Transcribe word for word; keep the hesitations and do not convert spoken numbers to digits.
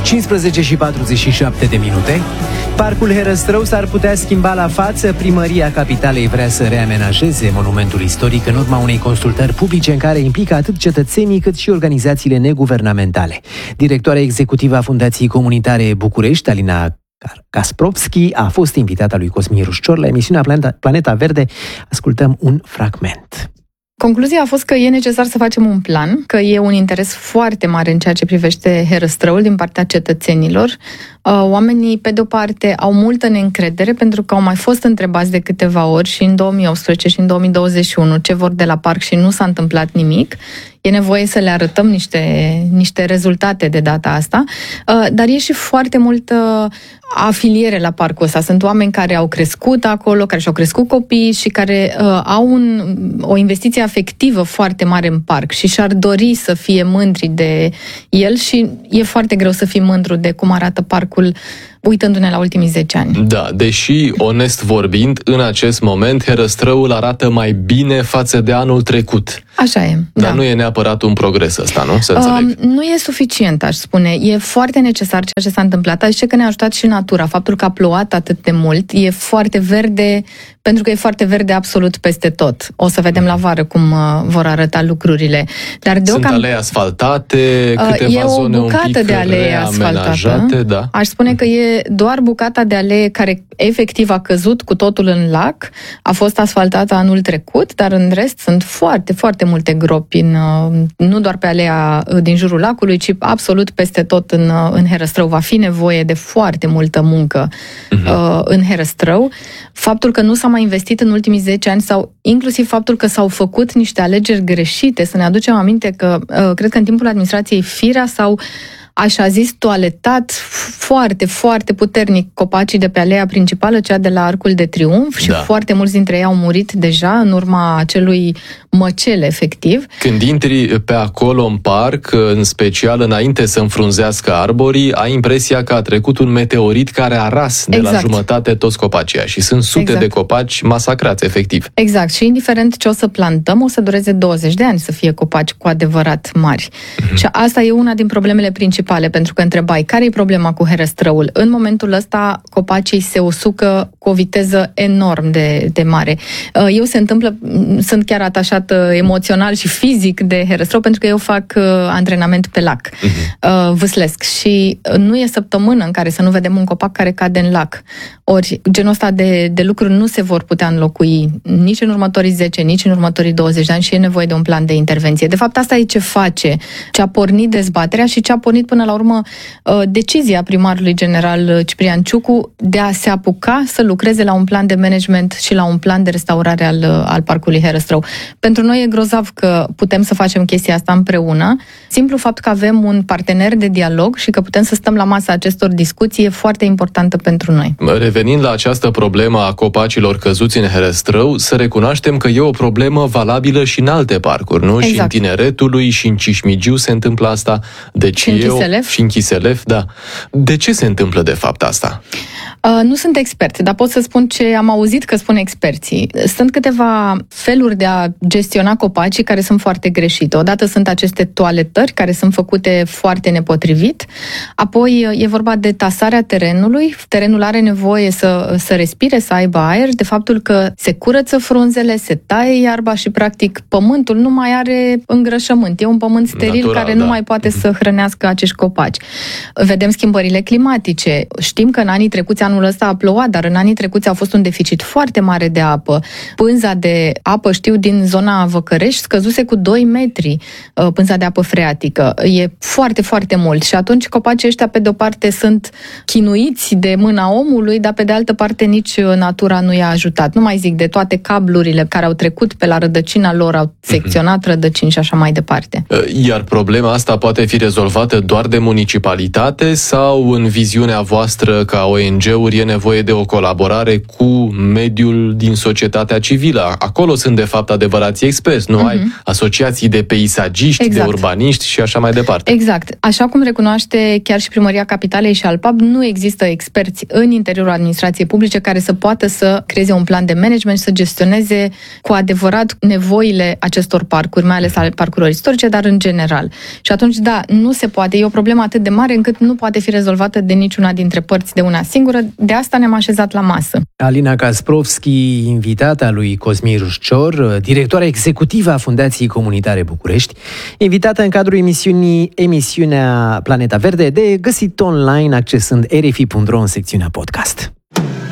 cincisprezece și patruzeci și șapte de minute. Parcul Herăstrău s-ar putea schimba la față. Primăria Capitalei vrea să reamenajeze monumentul istoric în urma unei consultări publice în care implică atât cetățenii cât și organizațiile neguvernamentale. Directoarea executivă a Fundației Comunitare București, Alina Kasprovski, a fost invitata lui Cosmin Rușcior la emisiunea Planeta, Planeta Verde. Ascultăm un fragment. Concluzia a fost că e necesar să facem un plan, că e un interes foarte mare în ceea ce privește Herăstrăul din partea cetățenilor. Oamenii, pe de-o parte, au multă neîncredere pentru că au mai fost întrebați de câteva ori și în două mii optsprezece și în două mii douăzeci și unu ce vor de la parc și nu s-a întâmplat nimic. E nevoie să le arătăm niște, niște rezultate de data asta, dar e și foarte multă afiliere la parcul ăsta. Sunt oameni care au crescut acolo, care și-au crescut copiii și care uh, au un, o investiție afectivă foarte mare în parc și și-ar dori să fie mândri de el și e foarte greu să fii mândru de cum arată parcul uitându-ne la ultimii zece ani. Da, deși, onest vorbind, în acest moment Herăstrăul arată mai bine față de anul trecut. Așa e, Dar da. nu e neapărat un progres ăsta, nu? Să înțeleg. Uh, nu e suficient, aș spune. E foarte necesar ceea ce s-a întâmplat. Aș zice că ne-a ajutat și natura. Faptul că a plouat atât de mult, e foarte verde, pentru că e foarte verde absolut peste tot. O să vedem la vară cum uh, vor arăta lucrurile. Dar Sunt alei asfaltate, câteva uh, zone un pic de alee asfaltată. Da. Aș spune că e doar bucata de alee care efectiv a căzut cu totul în lac. A fost asfaltată anul trecut, dar în rest sunt foarte, foarte multe gropi, în, nu doar pe alea din jurul lacului, ci absolut peste tot în, în Herăstrău. Va fi nevoie de foarte multă muncă uh-huh. uh, în Herăstrău. Faptul că nu s-a mai investit în ultimii zece ani sau inclusiv faptul că s-au făcut niște alegeri greșite, să ne aducem aminte că uh, cred că în timpul administrației Firea s-au așa zis, toaletat foarte, foarte puternic copacii de pe alea principală, cea de la Arcul de Triunf, și da. foarte mulți dintre ei au murit deja în urma acelui măcel, efectiv. Când intri pe acolo în parc, în special înainte să înfrunzească arborii, ai impresia că a trecut un meteorit care a ras de exact. la jumătate toți copacii și sunt sute exact. de copaci masacrați, efectiv. Exact. Și indiferent ce o să plantăm, o să dureze douăzeci de ani să fie copaci cu adevărat mari. Mm-hmm. Și asta e una din problemele principale. Pentru că întrebai, care e problema cu Herăstrăul? În momentul ăsta, copacii se usucă cu o viteză enorm de, de mare. Eu se întâmplă, sunt chiar atașată emoțional și fizic de Herăstrău, pentru că eu fac antrenament pe lac. Uh-huh. Vâslesc. Și nu e săptămână în care să nu vedem un copac care cade în lac. Ori, genul ăsta de, de lucruri nu se vor putea înlocui nici în următorii zece, nici în următorii douăzeci de ani și e nevoie de un plan de intervenție. De fapt, asta e ce face, ce a pornit dezbaterea și ce a pornit până la urmă decizia primarului general Ciprian Ciucu de a se apuca să lucreze la un plan de management și la un plan de restaurare al, al parcului Herăstrău. Pentru noi e grozav că putem să facem chestia asta împreună. Simplu fapt că avem un partener de dialog și că putem să stăm la masa acestor discuții e foarte importantă pentru noi. Revenind la această problemă a copacilor căzuți în Herăstrău, să recunoaștem că e o problemă valabilă și în alte parcuri, nu? Exact. Și în Tineretului, și în Cismigiu se întâmplă asta. Deci și în eu, Chiselef. Și în Chiselef, da. De ce se întâmplă de fapt asta? Uh, nu sunt expert, dar pot să spun ce am auzit că spun experții. Sunt câteva feluri de a gestiona copacii care sunt foarte greșite. Odată sunt aceste toaletări care sunt făcute foarte nepotrivit, apoi e vorba de tasarea terenului. Terenul are nevoie să, să respire, să aibă aer, de faptul că se curăță frunzele, se taie iarba și practic pământul nu mai are îngrășământ. E un pământ steril natural, care da. nu mai poate să hrănească acești copaci. Vedem schimbările climatice. Știm că în anii trecuți, anul ăsta a plouat, dar în anii trecuți a fost un deficit foarte mare de apă. Pânza de apă, știu, din zona Văcărești scăzuse cu doi metri, pânza de apă freatică. E foarte, foarte mult. Și atunci copacii ăștia, pe de-o parte, sunt chinuiți de mâna omului, dar pe de altă parte nici natura nu i-a ajutat. Nu mai zic de toate cablurile care au trecut pe la rădăcina lor, au secționat rădăcini și așa mai departe. Iar problema asta poate fi rezolvată doar de municipalitate sau în viziunea voastră ca O N G-uri e nevoie de o colaborare cu mediul din societatea civilă. Acolo sunt, de fapt, adevărații experți. Nu uh-huh. ai asociații de peisagiști, exact. de urbaniști și așa mai departe. Exact. Așa cum recunoaște chiar și Primăria Capitalei și Alpab, nu există experți în interiorul administrației publice care să poată să creeze un plan de management și să gestioneze cu adevărat nevoile acestor parcuri, mai ales ale parcurilor istorice, dar în general. Și atunci, da, nu se poate. E o problemă atât de mare încât nu poate fi rezolvată de niciuna dintre părți de una singură. De asta ne-am așezat la masă. Alina Kasprovski, invitata lui Cosmin Rușcior, directoarea executivă a Fundației Comunitare București, invitată în cadrul emisiunii emisiunea Planeta Verde, de găsit online accesând r f i punct r o în secțiunea podcast.